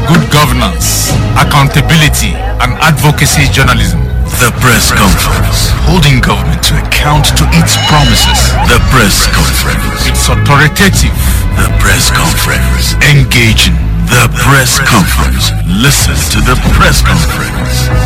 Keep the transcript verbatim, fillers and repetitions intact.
good governance, accountability, and advocacy journalism. The Press Conference, holding government to account to its promises. The Press Conference. It's authoritative. The Press Conference. Engaging. The Press Conference. Listen to the Press Conference.